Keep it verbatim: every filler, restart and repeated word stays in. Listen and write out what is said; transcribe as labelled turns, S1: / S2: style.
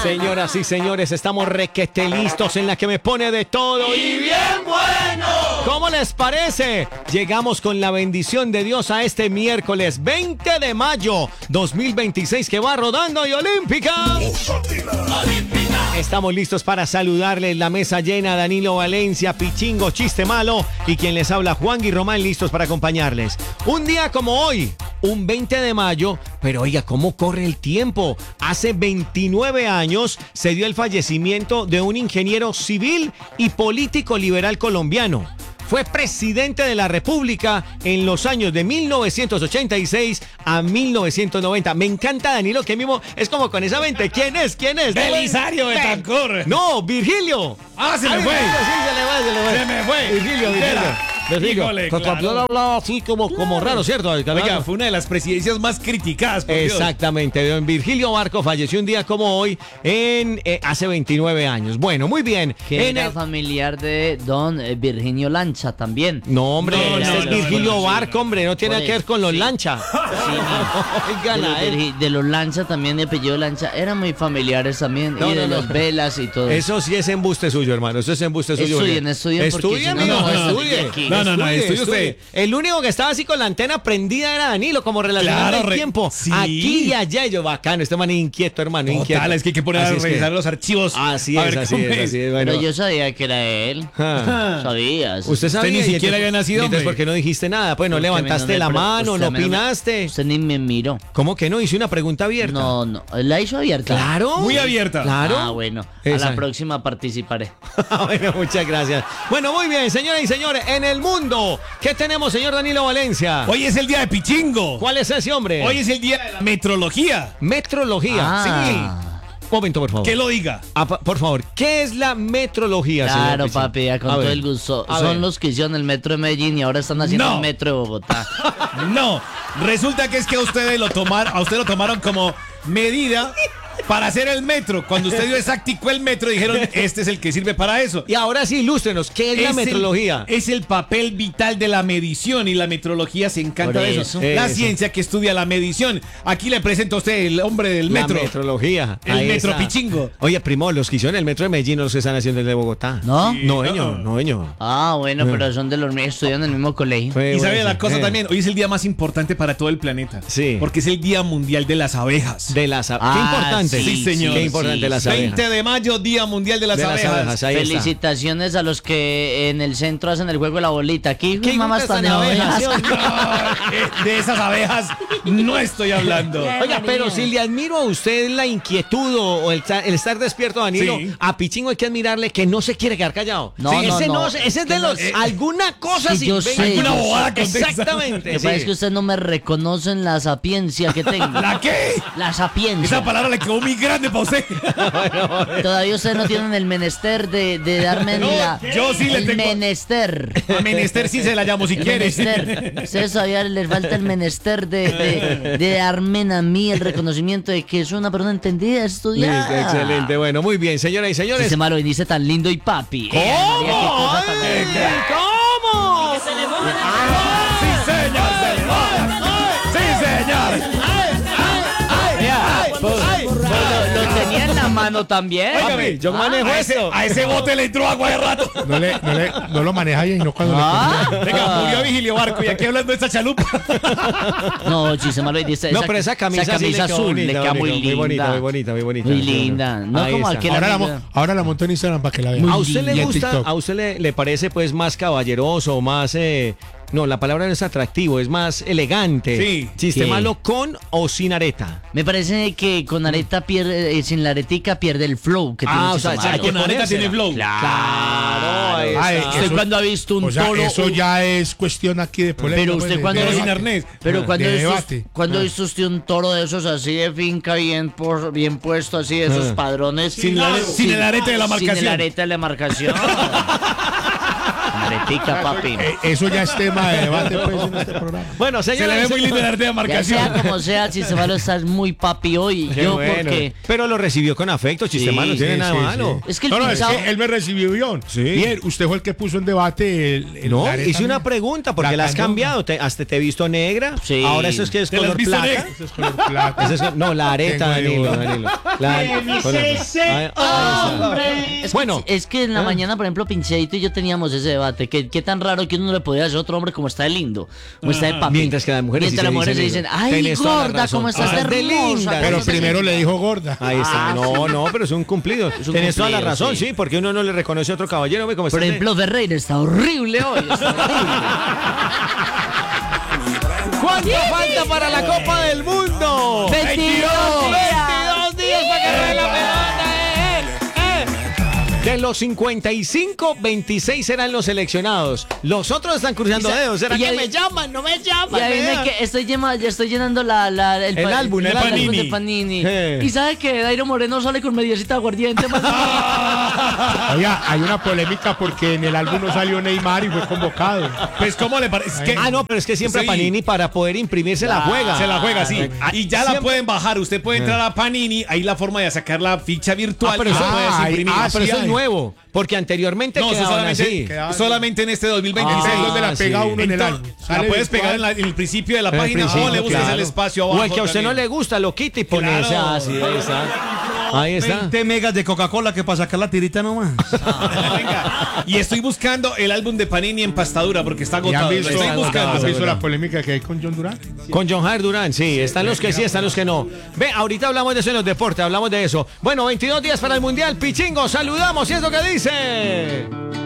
S1: Señoras y señores, estamos requete listos en la que me pone de todo y bien bueno. ¿Cómo les parece? Llegamos con la bendición de Dios a este miércoles veinte de mayo dos mil veintiséis que va rodando y olímpica. Estamos listos para saludarles, la mesa llena, Danilo Valencia, Pichingo, Chiste Malo y quien les habla, Juan y Román, listos para acompañarles. Un día como hoy, un veinte de mayo, pero oiga, ¿cómo corre el tiempo? Hace veintinueve años se dio el fallecimiento de un ingeniero civil y político liberal colombiano. Fue presidente de la República en los años de mil novecientos ochenta y seis a mil novecientos noventa. Me encanta, Danilo, que mismo es como con esa mente. ¿Quién es? ¿Quién es?
S2: Belisario Betancur.
S1: No, Virgilio.
S2: Ah, se me
S1: Ay,
S2: fue.
S1: Virgilio, sí, se le fue, se le fue.
S2: Se me fue.
S1: Virgilio, Virgilio. Virgilio.
S2: Híjole,
S1: Con
S2: claro.
S1: campeón hablaba así como, como raro, ¿cierto?
S2: Oiga, fue una de las presidencias más criticadas, por Dios.
S1: Exactamente, don Virgilio Barco falleció un día como hoy en eh, hace veintinueve años. Bueno, muy bien.
S3: Que
S1: En
S3: era
S1: el-
S3: familiar de don eh, Virginio Lancha también.
S1: No, hombre,
S2: No,
S1: este
S2: no,
S1: es
S2: no,
S1: Virgilio
S2: no, no,
S1: Barco, hombre, no tiene
S3: Por
S1: que ver
S3: eso,
S1: con los
S3: sí.
S1: lancha.
S3: Sí, no.
S1: Oigan
S3: de, los
S1: a él.
S3: Virgi- de los Lancha también, de apellido Lancha, eran muy familiares también.
S1: No,
S3: y de
S1: no, no.
S3: los Velas y todo.
S1: Eso sí es embuste suyo, hermano. Eso es embuste suyo.
S3: Estudien,
S1: porque-
S3: estudien, porque
S1: Estudien,
S3: si no,
S1: mijo,
S2: no, no,
S1: estudie.
S3: aquí.
S2: No, no, no, estudie usted.
S1: El único que estaba así con la antena prendida era Danilo, como relacionando
S2: Claro,
S1: el
S2: re-
S1: tiempo.
S2: sí.
S1: Aquí y allá, y yo bacano, este man inquieto, hermano, inquieto.
S2: Total, es que hay que poner
S1: Así
S2: a
S1: es que-
S2: revisar los archivos.
S1: Así
S2: A
S1: es,
S2: ver
S1: así
S2: cómo
S1: es, así es. Bueno,
S3: Pero yo sabía que era él.
S1: ah.
S3: Sabías.
S1: Usted sabía.
S2: ni
S1: y
S2: siquiera
S1: entonces-
S2: había nacido,
S1: y Entonces,
S2: hombre.
S1: ¿por qué no dijiste nada? Pues no
S3: Porque
S1: levantaste
S3: me- no
S1: la
S3: me pre-
S1: mano,
S3: usted
S1: no
S3: me-
S1: opinaste.
S3: Usted ni me miró.
S1: ¿Cómo que no? Hice una pregunta abierta.
S3: No, no. ¿La hizo abierta?
S1: Claro.
S2: Muy abierta.
S1: Claro.
S3: Ah, bueno. A
S1: Esa.
S3: la próxima participaré.
S1: Bueno, muchas gracias. Bueno, muy bien, señoras y señores, en el mundo, ¿qué tenemos, señor Danilo Valencia?
S2: Hoy es el día de Pichingo.
S1: ¿Cuál es ese hombre?
S2: Hoy es el día de la metrología.
S1: Metrología.
S3: Ah.
S1: Momento, por favor.
S2: Que lo diga.
S1: Ah, pa- por favor, ¿qué es la metrología, señor
S3: Claro,
S1: Pizzi?
S3: papi, ya con
S1: A
S3: todo
S1: ver,
S3: el gusto.
S1: a
S3: Son
S1: ver.
S3: los que hicieron el metro de Medellín y ahora están haciendo
S2: No.
S3: el metro de Bogotá.
S2: No, resulta que es que a ustedes lo tomaron, a usted lo tomaron como medida para hacer el metro. Cuando usted dio exactico el metro, dijeron, este es el que sirve para eso.
S1: Y ahora sí, ilústrenos, ¿qué es, la
S2: el-
S1: metrología?
S2: es el papel vital de la medición y la metrología se encanta
S3: Por
S2: de eso.
S3: eso.
S2: La
S1: Eso.
S2: ciencia que estudia la medición. Aquí le presento a usted el hombre del metro.
S1: La metrología.
S2: El
S1: Ahí
S2: metro
S1: está.
S2: Pichingo.
S1: Oye, primo, los que hicieron el metro de Medellín no los que están haciendo el de Bogotá.
S3: ¿No?
S1: No, ño, no, ño.
S3: Ah, bueno, pero son de los míos, estudian en el mismo colegio.
S1: Fue
S2: Y sabe
S1: bueno,
S2: la cosa
S1: eh.
S2: también, hoy es el día más importante para todo el planeta.
S1: Sí.
S2: Porque es el Día Mundial de las Abejas.
S1: De las abejas.
S3: Ah,
S1: Qué importante.
S3: sí,
S2: Sí, señor.
S1: Qué importante
S3: sí,
S1: las
S3: sí.
S1: abejas.
S2: veinte de mayo, Día Mundial de las
S1: De las
S2: Abejas.
S1: abejas, ahí está.
S3: Felicitaciones a los que en el centro hacen el juego de la bolita. Aquí,
S1: ¿Qué
S3: mamás
S1: gustan
S3: tan
S1: de abejas?
S3: abejas.
S2: No, eh, de esas abejas no estoy hablando.
S1: Oiga, pero si le admiro a usted la inquietud o o el, ta- el estar despierto, Danilo,
S2: Sí.
S1: a Pichingo hay que admirarle que no se quiere quedar callado.
S3: No,
S1: Sí,
S3: no,
S1: ese
S3: no.
S1: ese es de
S3: Que no-
S1: los
S3: eh,
S1: alguna cosa
S3: que
S1: sí,
S3: yo
S1: venga,
S3: sé,
S1: alguna
S3: yo
S1: bobada
S2: sé.
S1: contesta. Exactamente.
S3: Lo que pasa es
S1: sí.
S3: que ustedes no me reconocen la sapiencia que tengo.
S2: ¿La qué?
S3: La sapiencia.
S2: Esa palabra le quedó muy grande para usted.
S3: Todavía ustedes no tienen el menester de, de darme
S2: No,
S3: la,
S2: yo sí le
S3: el
S2: tengo-
S3: menester.
S2: A menester sí se la llamo si
S3: El
S2: quiere.
S3: menester. Ustedes todavía les falta el menester de, de, de darme a mí el reconocimiento de que soy una persona entendida, estudiada.
S1: Listo, excelente. Bueno, muy bien, señoras y señores.
S3: Ese malo dice tan lindo y papi. Eh, María, qué
S1: ¿Cómo?
S3: cosa tan
S1: Ay,
S3: linda.
S1: ¿Cómo?
S2: Sí, señor. Sí, señor.
S3: Vea, pues, pues lo, lo tenía en la mano también.
S1: Papi, yo manejo
S2: A ese,
S1: esto.
S2: a ese bote le entró agua de rato.
S4: No, le, no, le, no lo maneja bien, no cuando
S3: Ah.
S2: Venga, murió Vigilio Barco y aquí hablando de esta chalupa.
S3: No, chiste malo y dice.
S1: No,
S3: esa-
S1: pero esa camisa,
S3: esa
S1: sí
S3: camisa
S1: le quedó
S3: azul
S1: bonita,
S3: le queda muy
S1: bonita,
S3: linda.
S1: muy bonita, muy bonita, muy bonita.
S3: Muy linda. No
S1: Ahí
S3: como
S1: está.
S3: aquel
S4: ahora, la,
S3: amigo.
S4: mo- ahora la monto en Instagram para que la vean.
S1: ¿A usted
S4: Y
S1: le
S4: en
S1: gusta,
S4: TikTok.
S1: a usted le, le parece pues más caballeroso, más... eh, no, la palabra no es atractivo, es más elegante.
S2: Sí.
S1: Chiste
S3: ¿Qué?
S1: malo con o sin areta.
S3: Me parece que con areta pierde, eh, sin la aretica pierde el flow que tiene
S1: Ah,
S3: un
S1: o sea,
S3: chiste
S1: ya
S3: malo.
S1: que
S2: Con areta
S1: ponérsela.
S2: tiene flow.
S1: Claro, ahí
S4: Ay,
S1: está.
S3: ¿Usted
S4: eso-
S3: cuando ha visto un
S4: O sea,
S3: toro?
S4: eso ya es cuestión aquí de polémica.
S3: Pero
S4: pues,
S3: usted
S4: de-
S3: cuando
S4: de
S2: Pero sin
S4: debate.
S2: arnés.
S3: Pero cuando
S4: de
S3: ha visto,
S4: debate.
S3: cuando ha
S4: Ah.
S3: visto usted un toro de esos así de finca bien por, bien puesto así de esos
S1: Ah.
S3: padrones
S2: Sin la- sin el arete de la
S3: sin el
S2: marcación.
S3: arete de la marcación. Aretica, papi.
S4: Eh, eso ya es tema de debate pues, en este programa.
S1: Bueno,
S2: Se le
S1: señores.
S2: ve muy lindo el arte de
S3: Ya
S2: marcación.
S3: sea como sea, Chistemalo, estás muy papi hoy.
S1: Qué
S3: Yo
S1: bueno.
S3: porque...
S1: Pero lo recibió con afecto, Chistemalo, no
S3: Sí,
S1: tiene
S4: Sí,
S1: nada
S4: sí,
S1: malo.
S4: sí.
S3: Es que el
S4: no, no, es
S3: pisado-
S4: que él me recibió bien.
S1: Sí.
S4: Bien, usted fue el que puso en debate el, el-
S1: No,
S4: la areta,
S1: hice una
S4: ¿no?
S1: pregunta porque
S4: La
S1: la has
S4: candonga.
S1: cambiado. Te- hasta te he visto negra.
S3: Sí.
S1: Ahora eso es que es
S2: ¿Te la has
S1: color
S2: visto
S1: plata.
S2: negra?
S4: Ese es color plata.
S1: Ese es- no, la areta,
S4: Tengo
S1: Danilo,
S4: de oro.
S1: Danilo. La- Ahí- ahí está.
S3: Es
S1: Bueno.
S3: que, es que en la
S1: ¿Ah?
S3: mañana, por ejemplo, Pincheito y yo teníamos ese debate. Que, qué tan raro que uno no le podía decir a otro hombre como está de lindo, como está de papi.
S1: Mientras que las mujeres sí
S3: Mientras
S1: se
S3: las mujeres se
S1: dicen
S3: dicen,
S1: eso.
S3: ay,
S1: Tenés toda la
S3: gorda,
S1: razón.
S3: cómo estás
S1: Ah,
S3: de
S1: de
S3: hermosa.
S1: linda.
S4: Pero
S3: cómo te-
S4: primero le dijo gorda.
S1: Ahí está.
S3: Ah,
S1: No,
S3: sí.
S1: no, pero es un cumplido.
S3: Es un
S1: Tienes toda la
S3: cumplido,
S1: razón, sí.
S3: sí.
S1: porque uno no le reconoce a otro caballero. Ve cómo está
S3: Por
S1: de-
S3: ejemplo, Ferreira está horrible hoy. Está horrible.
S1: ¿Cuánto falta para la Copa del Mundo?
S3: veintidós
S1: veintidós días para que ruede la pelota. eh, eh, eh. De los cincuenta y cinco, veintiséis serán los seleccionados. Los otros están cruzando
S3: Y sa-
S1: dedos. ¿Será
S3: y
S1: que
S3: ahí-
S1: me llaman? ¿No me llaman?
S3: Y adivine
S1: vea.
S3: que estoy, llena- ya estoy llenando la, la- el,
S1: El
S3: pa-
S1: álbum, el álbum.
S3: de Panini.
S1: Eh.
S3: Y sabe que Dairo Moreno sale con mediecita de aguardiente. más-
S4: Oye, hay una polémica porque en el álbum no salió Neymar y fue convocado.
S2: Pues, ¿cómo le parece? Es que
S1: Ah, no, pero es que siempre
S2: Sí.
S1: Panini para poder imprimirse la juega.
S2: se la juega, sí.
S1: Ah,
S2: Y ya la
S1: siempre-
S2: pueden bajar. Usted puede entrar a Panini. Ahí la forma de sacar la ficha virtual.
S1: Ah, pero
S2: y
S1: eso-
S2: la puedes
S4: ah,
S2: imprimir.
S1: Ah, pero
S4: sí
S1: eso es
S4: hay.
S1: nuevo. Porque anteriormente
S2: No, eso
S1: quedaban
S2: solamente,
S1: así.
S4: Quedaban-
S2: solamente en este dos mil
S1: Ah,
S2: veintiséis.
S4: Ese es donde la
S1: sí.
S4: pega uno en el
S2: Entonces,
S4: álbum.
S2: la
S4: Sale
S2: puedes
S4: virtual.
S2: pegar en, la- en el principio de la
S1: En el
S2: página
S1: principio,
S2: o le buscas
S1: claro.
S2: el espacio abajo.
S1: O el que a usted no
S2: también.
S1: le gusta, lo quita y pone
S2: Claro.
S1: ese así. Ahí está. Ahí está.
S5: veinte megas de Coca-Cola que para sacar la tirita nomás.
S2: Venga. Y estoy buscando el álbum de Panini en pastadura porque está
S4: ¿Y han
S2: agotado. Lo
S4: visto,
S2: estoy
S1: agotado,
S2: buscando.
S4: ¿has visto
S1: agotado.
S4: la polémica que hay con John Durán?
S1: Con John Jair Durán, sí. Están los que sí, están los que no. Ve, ahorita hablamos de eso en los deportes, hablamos de eso. Bueno, veintidós días para el Mundial. Pichingo, saludamos y es lo que dice.